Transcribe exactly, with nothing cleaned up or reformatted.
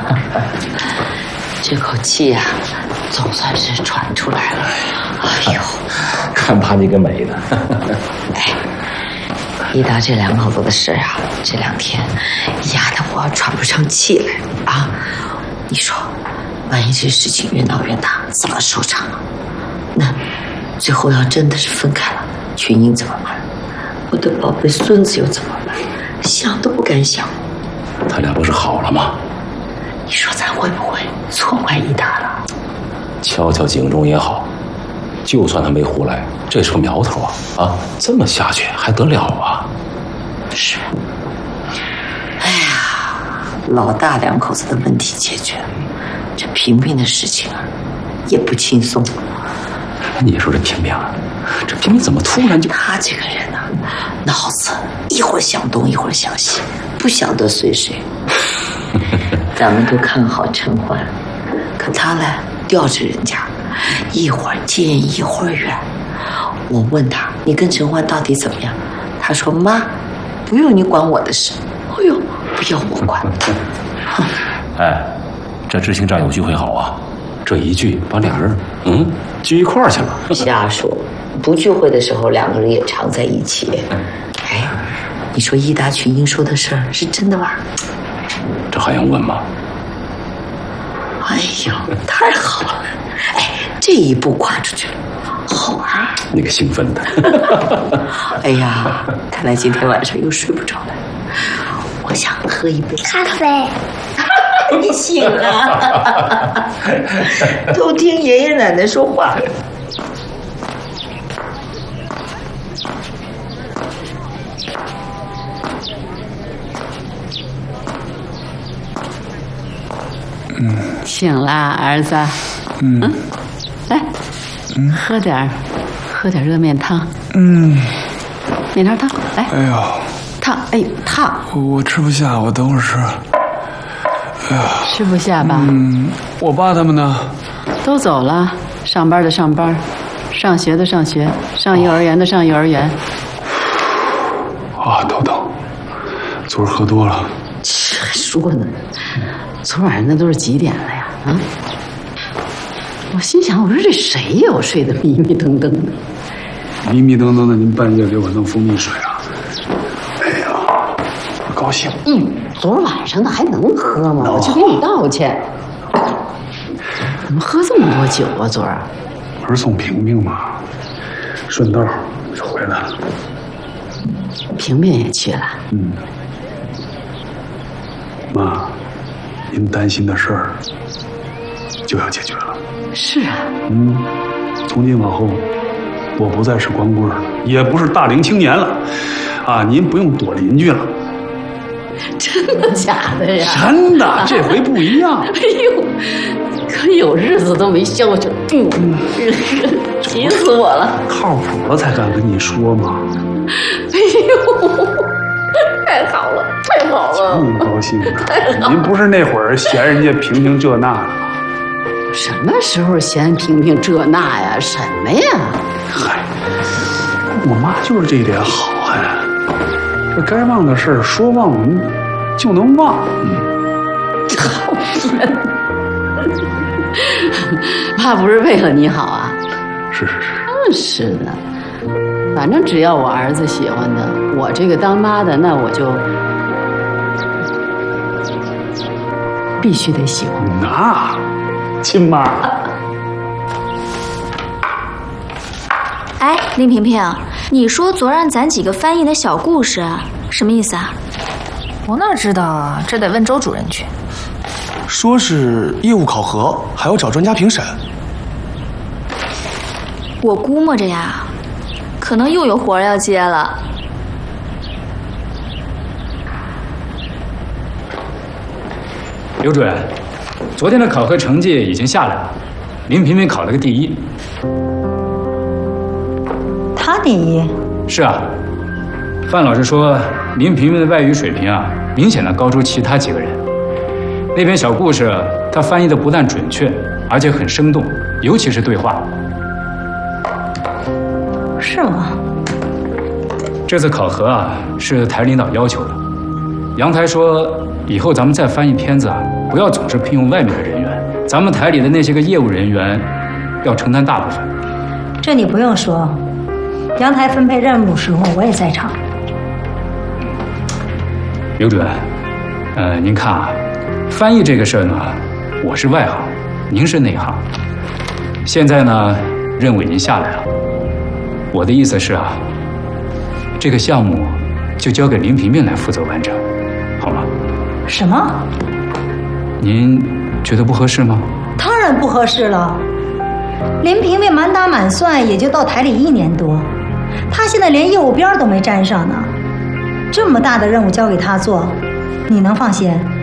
这口气呀、啊，总算是喘出来了。哎呦， 看把你给美的！ 哎，一达这两口子的事啊，这两天压得我喘不上气来啊！你说，万一这事情越闹越大，怎么收场啊？那最后要真的是分开了，群英怎么办？我的宝贝孙子又怎么办？想都不敢想。 他俩不是好了吗？ 你说咱会不会错怪一达了？ 敲敲警钟也好，就算他没胡来，这是个苗头啊！啊，这么下去还得了啊？ 是。哎呀，老大两口子的问题解决了，这平平的事情啊，也不轻松。 你说这平平啊，这平平怎么突然就…… 他这个人啊，脑子一会儿想东一会儿想西，不晓得随谁。咱们都看好陈欢，可他呢吊着人家，一会儿近一会儿远。我问他，你跟陈欢到底怎么样？他说妈，不用你管我的事。哎呦，不要我管。 哎，这知青战友聚会好啊，这一聚把俩人嗯聚一块儿去了。 瞎说，不聚会的时候两个人也常在一起。哎，你说一达群英说的事儿是真的吗？ 这还用问吗？ 哎呦，太好了！哎，这一步跨出去了，好玩啊！ 那个兴奋的。 哎呀，看来今天晚上又睡不着了。我想喝一杯咖啡。 你醒了，都听爷爷奶奶说话。 嗯，醒啦，儿子。嗯，嗯来，嗯，喝点儿，喝点热面汤。 嗯， 面条汤，来。 哎呦， 烫，哎，烫。 我吃不下，我等会儿吃。哎呀， 吃不下吧？ 嗯，我爸他们呢？ 都走了，上班的上班，上学的上学，上幼儿园的上幼儿园。 啊，头疼，昨儿喝多了。 这还说呢？昨晚上那都是几点了呀？啊！我心想，我说这谁呀？我睡得迷迷瞪瞪的。 迷迷瞪瞪的，您半夜给我弄蜂蜜水啊？哎呀，不高兴。 嗯，昨晚上的还能喝吗？我去给你道歉。怎么喝这么多酒啊？昨儿儿送平平嘛，顺道就回来了。 平平也去了。 嗯。妈，您担心的事儿就要解决了。 是啊。 嗯，从今往后，我不再是光棍了，也不是大龄青年了，啊，您不用躲邻居了。 真的假的呀？ 真的，这回不一样。 哎呦，可有日子都没消停，嗯，急死我了。 靠谱了才敢跟你说嘛。 哎呦，太好了，太好了， 真高兴啊！您不是那会儿嫌人家平平这那的吗？ 什么时候嫌平平这那呀？什么呀？ 嗨，我妈就是这一点好呀。这该忘的事儿说忘了就能忘。嗯， 讨厌。妈不是为了你好啊？ 是是是。 嗯，是的。反正只要我儿子喜欢的，我这个当妈的，那我就必须得喜欢。 那，亲妈。 哎，林萍萍，你说昨让咱几个翻译的小故事，什么意思啊？ 我哪知道啊，这得问周主任去。 说是业务考核，还要找专家评审。 我估摸着呀，可能又有活要接了。 刘主任，昨天的考核成绩已经下来了，林萍萍考了个第一。 他第一？ 是啊，范老师说林萍萍的外语水平啊，明显的高出其他几个人。那篇小故事，她翻译的不但准确，而且很生动，尤其是对话。 是吗？ 这次考核啊，是台领导要求的。杨台说， 以后咱们再翻译片子啊，不要总是聘用外面的人员，咱们台里的那些个业务人员要承担大部分。 这你不用说，阳台分配任务时候我也在场。 刘主任，呃，您看啊，翻译这个事儿呢，我是外行，您是内行。现在呢，任务已经下来了，我的意思是啊，这个项目就交给林萍萍来负责完成，好吗？ 什么？ 您觉得不合适吗？ 当然不合适了。林萍萍满打满算也就到台里一年多，她现在连业务边都没沾上呢。这么大的任务交给她做，你能放心？